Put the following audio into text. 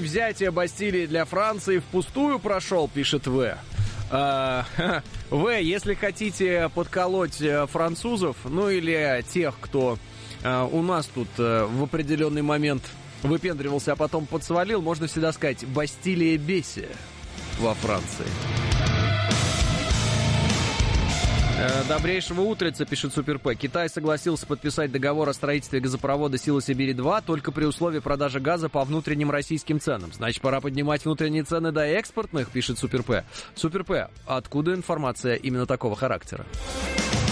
взятия Бастилии для Франции впустую прошел, пишет В. Если хотите подколоть французов, ну или тех, кто у нас тут в определенный момент выпендривался, а потом подсвалил, можно всегда сказать «Бастилия бесия» во Франции. Добрейшего утреца, пишет Супер П. Китай согласился подписать договор о строительстве газопровода «Сила Сибири-2» только при условии продажи газа по внутренним российским ценам. Значит, пора поднимать внутренние цены до экспортных, пишет Супер П. Супер П, откуда информация именно такого характера?